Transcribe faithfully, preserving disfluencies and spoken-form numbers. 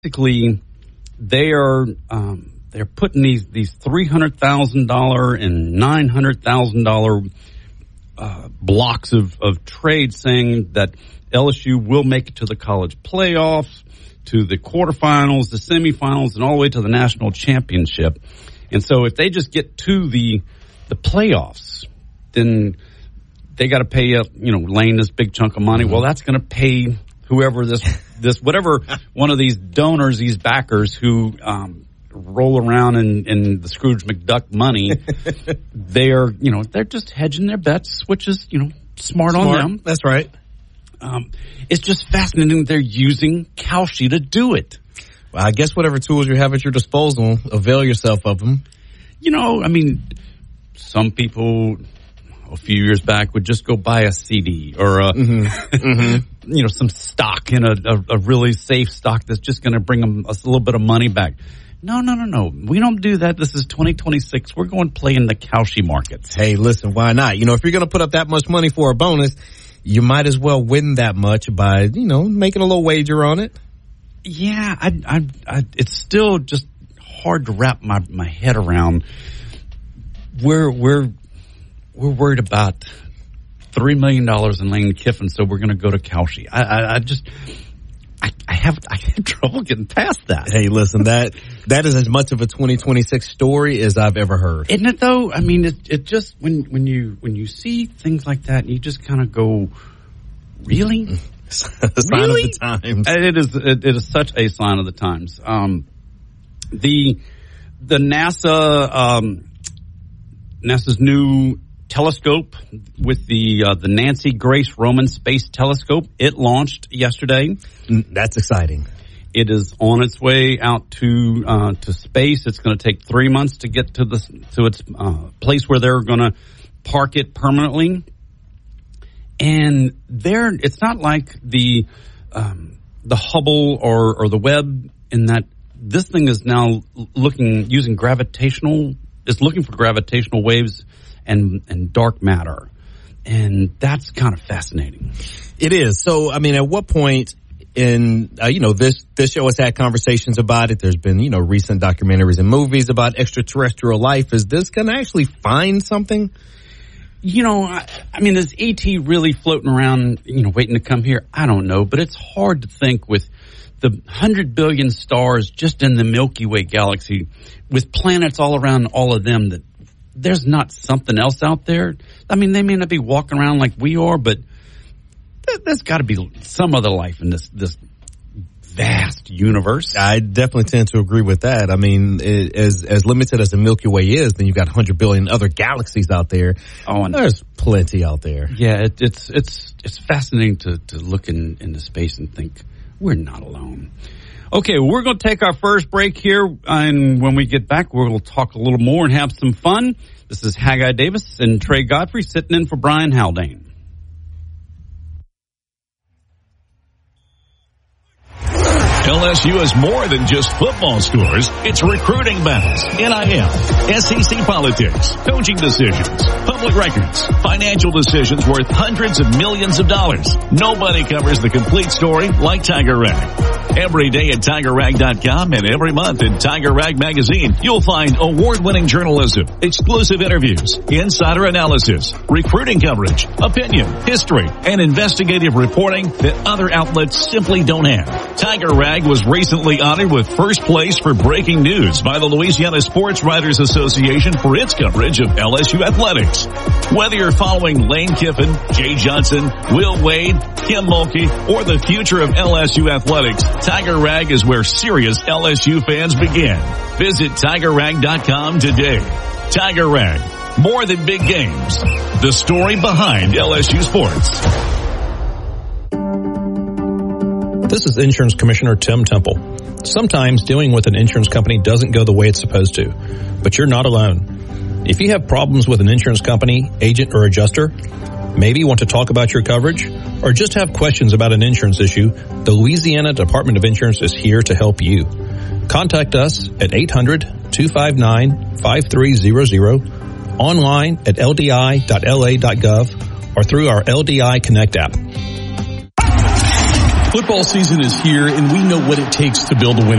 basically they are um, they're putting these these three hundred thousand dollar and nine hundred thousand dollar uh, blocks of of trade, saying that L S U will make it to the college playoffs, to the quarterfinals, the semifinals, and all the way to the national championship. And so if they just get to the the playoffs, then they got to pay up, you know, Lane this big chunk of money. Mm-hmm. Well, that's going to pay whoever this, this, whatever one of these donors, these backers who um, roll around in, in the Scrooge McDuck money, they are, you know, they're just hedging their bets, which is, you know, smart, smart. on them. That's right. Um, it's just fascinating that they're using Kalshi to do it. Well, I guess whatever tools you have at your disposal, avail yourself of them. You know, I mean, some people a few years back would just go buy a C D or a, mm-hmm. Mm-hmm. you know, some stock in a, a, a really safe stock that's just going to bring them a little bit of money back. No, no, no, no. We don't do that. This is twenty twenty-six. We're going to play in the Kalshi markets. Hey, listen, why not? You know, if you're going to put up that much money for a bonus, you might as well win that much by, you know, making a little wager on it. Yeah, I, I, I, it's still just hard to wrap my, my head around. We're we're we're worried about three million dollars in Lane Kiffin, so we're going to go to Kalshi. I, I, I just I, I have I have trouble getting past that. Hey, listen, that that is as much of a twenty twenty-six story as I've ever heard. Isn't it though? I mean, it it just when when you when you see things like that, you just kind of go, really. A sign really? of the times. It is. It, it is such a sign of the times. Um, the the NASA um, NASA's new telescope with the uh, the Nancy Grace Roman Space Telescope, it launched yesterday. That's exciting. It is on its way out to uh, to space. It's going to take three months to get to the to its uh, place where they're going to park it permanently. And there, it's not like the um, the Hubble or, or the Webb in that this thing is now looking using gravitational. It's looking for gravitational waves and and dark matter, and that's kind of fascinating. It is. So, I mean, at what point in uh, you know this this show has had conversations about it. There's been you know recent documentaries and movies about extraterrestrial life. Is this going to actually find something? You know, I, I mean, is E T really floating around, you know, waiting to come here? I don't know, but it's hard to think with the one hundred billion stars just in the Milky Way galaxy, with planets all around all of them, that there's not something else out there. I mean, they may not be walking around like we are, but there, there's got to be some other life in this this vast universe. I definitely tend to agree with that. I mean, it, as as limited as the Milky Way is, then you've got one hundred billion other galaxies out there. Oh, and there's plenty out there. Yeah, it, it's it's it's fascinating to, to look in, into space and think we're not alone. Okay, we're going to take our first break here, and when we get back, we'll talk a little more and have some fun. This is Haggai Davis and Trey Godfrey sitting in for Brian Haldane. L S U is more than just football scores. It's recruiting battles, N I L, S E C politics, coaching decisions, public records, financial decisions worth hundreds of millions of dollars. Nobody covers the complete story like Tiger Rag. Every day at Tiger Rag dot com and every month in Tiger Rag Magazine, you'll find award-winning journalism, exclusive interviews, insider analysis, recruiting coverage, opinion, history, and investigative reporting that other outlets simply don't have. Tiger Rag was recently honored with first place for breaking news by the Louisiana Sports Writers Association for its coverage of L S U athletics. Whether you're following Lane Kiffin, Jay Johnson, Will Wade, Kim Mulkey, or the future of L S U athletics, Tiger Rag is where serious L S U fans begin. Visit Tiger Rag dot com today. Tiger Rag, more than big games. The story behind L S U sports. This is Insurance Commissioner Tim Temple. Sometimes dealing with an insurance company doesn't go the way it's supposed to, but you're not alone. If you have problems with an insurance company, agent, or adjuster, maybe you want to talk about your coverage, or just have questions about an insurance issue, the Louisiana Department of Insurance is here to help you. Contact us at eight hundred, two five nine, five three zero zero, online at L D I dot L A dot gov, or through our L D I Connect app. Football season is here, and we know what it takes to build a winning